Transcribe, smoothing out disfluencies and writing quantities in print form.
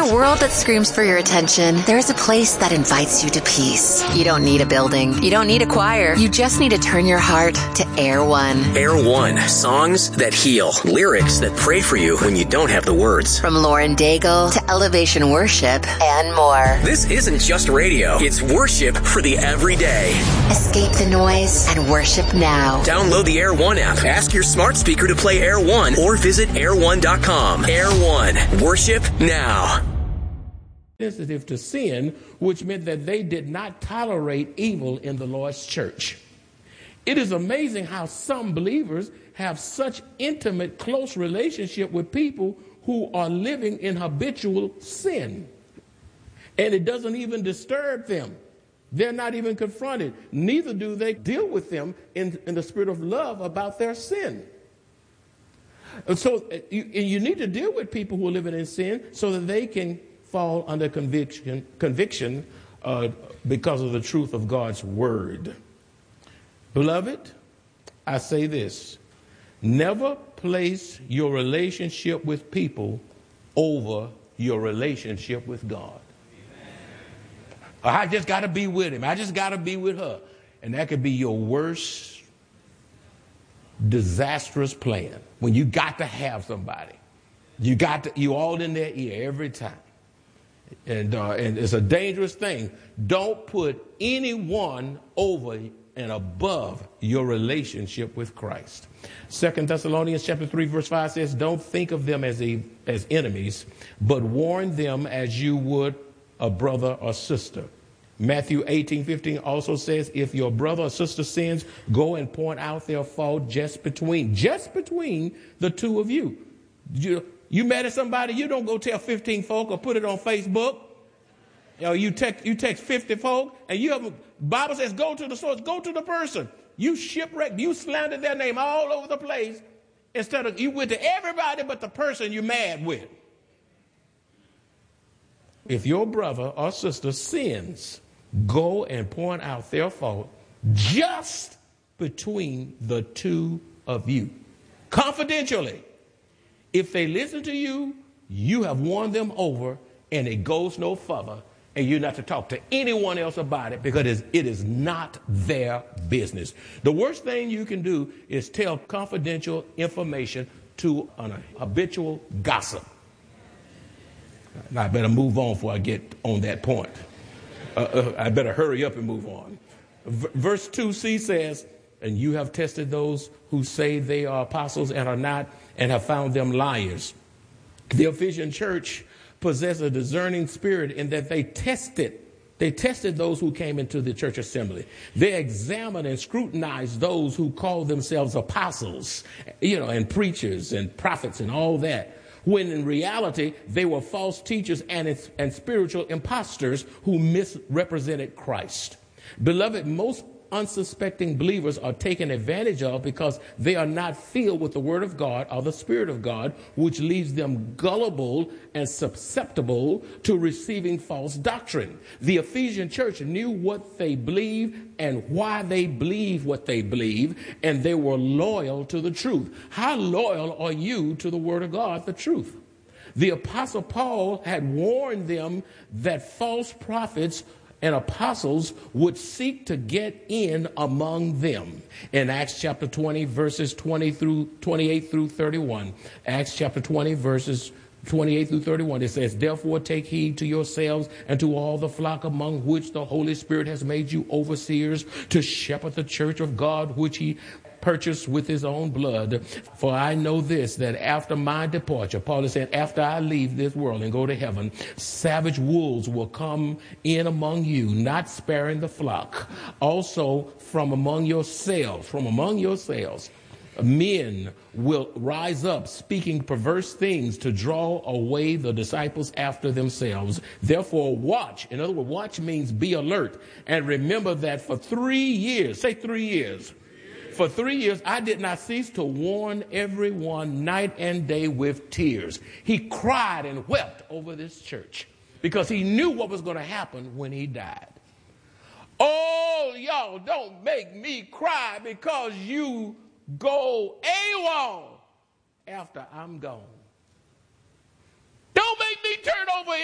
a world that screams for your attention, there is a place that invites you to peace. You don't need a building. You don't need a choir. You just need to turn your heart to Air One. Air One. Songs that heal. Lyrics that pray for you when you don't have the words. From Lauren Daigle to Elevation Worship and more. This isn't just radio. It's worship for the everyday. Escape the noise and worship now. Download the Air One app. Ask your smart speaker to play Air One or visit air1.com. Air One. Worship now. Sensitive to sin, which meant that they did not tolerate evil in the Lord's church. It is amazing how some believers have such intimate, close relationship with people who are living in habitual sin. And it doesn't even disturb them. They're not even confronted. Neither do they deal with them in the spirit of love about their sin. And so you need to deal with people who are living in sin so that they can fall under conviction because of the truth of God's word. Beloved, I say this: never place your relationship with people over your relationship with God. I just got to be with him. I just got to be with her. And that could be your worst disastrous plan. When you got to have somebody, you all in their ear every time. And it's a dangerous thing. Don't put anyone over and above your relationship with Christ. 2 Thessalonians chapter 3 verse 5 says, don't think of them as enemies, but warn them as you would a brother or sister. Matthew 18:15 also says, if your brother or sister sins, go and point out their fault just between the two of you. You mad at somebody, you don't go tell 15 folk or put it on Facebook. You text 50 folk, and Bible says go to the source, go to the person. You shipwrecked, you slandered their name all over the place. Instead of you went to everybody but the person you're mad with. If your brother or sister sins, go and point out their fault just between the two of you. Confidentially. If they listen to you, you have won them over and it goes no further, and you're not to talk to anyone else about it because it is not their business. The worst thing you can do is tell confidential information to an habitual gossip. I better move on before I get on that point. I better hurry up and move on. Verse 2c says, and you have tested those who say they are apostles and are not, and have found them liars. The Ephesian church possessed a discerning spirit in that they tested those who came into the church assembly. They examined and scrutinized those who called themselves apostles, and preachers and prophets and all that, when in reality they were false teachers and spiritual imposters who misrepresented Christ. Beloved, most unsuspecting believers are taken advantage of because they are not filled with the Word of God or the Spirit of God, which leaves them gullible and susceptible to receiving false doctrine. The Ephesian church knew what they believed and why they believe what they believe, and they were loyal to the truth. How loyal are you to the Word of God, the truth? The Apostle Paul had warned them that false prophets and apostles would seek to get in among them. In Acts chapter 20, verses 28 through 31. Acts chapter 20, verses 28 through 31. It says, therefore take heed to yourselves and to all the flock among which the Holy Spirit has made you overseers to shepherd the church of God, which he purchased with his own blood. For I know this, that after my departure, Paul is saying, after I leave this world and go to heaven, savage wolves will come in among you, not sparing the flock. Also from among yourselves, men will rise up speaking perverse things to draw away the disciples after themselves. Therefore watch. In other words, watch means be alert. And remember that for 3 years, say 3 years. For 3 years, I did not cease to warn everyone night and day with tears. He cried and wept over this church because he knew what was going to happen when he died. Oh, y'all, don't make me cry because you go AWOL after I'm gone. Don't make me turn over